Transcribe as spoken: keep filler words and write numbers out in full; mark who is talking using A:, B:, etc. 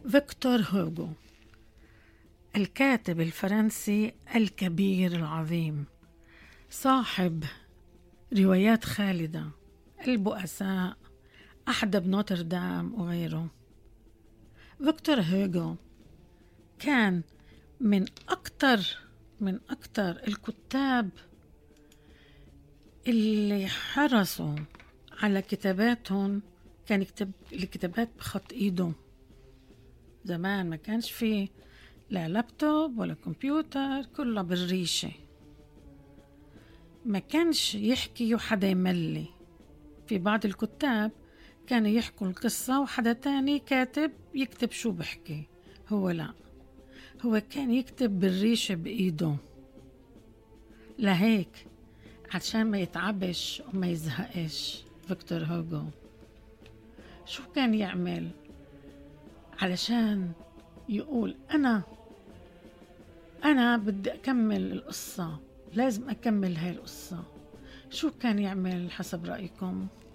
A: فيكتور هوغو، الكاتب الفرنسي الكبير العظيم، صاحب روايات خالدة، البؤساء، أحدب نوتردام وغيره. فيكتور هوغو كان من أكتر من أكتر الكتاب اللي حرصوا على كتاباتهم. كان يكتب الكتابات بخط إيده. زمان ما كانش فيه لا لابتوب ولا كمبيوتر، كله بالريشة. ما كانش يحكي وحدا يملي. في بعض الكتاب كانوا يحكوا القصة وحدا تاني كاتب يكتب شو بحكي. هو لا، هو كان يكتب بالريشة بإيده. لهيك عشان ما يتعبش وما يزهقش فيكتور هوغو شو كان يعمل علشان يقول أنا أنا بدي أكمل القصة، لازم أكمل هاي القصة؟ شو كان يعمل حسب رأيكم؟